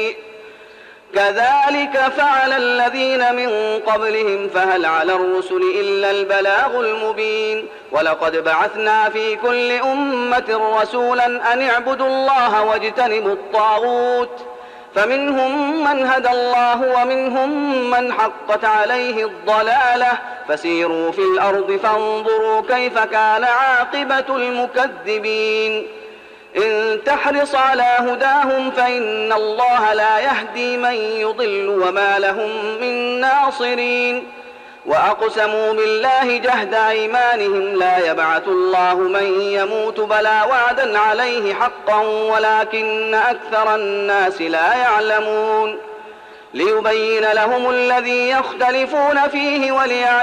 كذلك فعل الذين من قبلهم فهل على الرسل إلا البلاغ المبين ولقد بعثنا في كل أمة رسولا أن اعبدوا الله واجتنبوا الطاغوت فمنهم من هدى الله ومنهم من حقت عليه الضلالة فسيروا في الأرض فانظروا كيف كان عاقبة المكذبين إن تحرص على هداهم فإن الله لا يهدي من يضل وما لهم من ناصرين وأقسموا بالله جهد أيمانهم لا يبعث الله من يموت بلى وعدا عليه حقا ولكن أكثر الناس لا يعلمون ليبين لهم الذي يختلفون فيه وليعلمون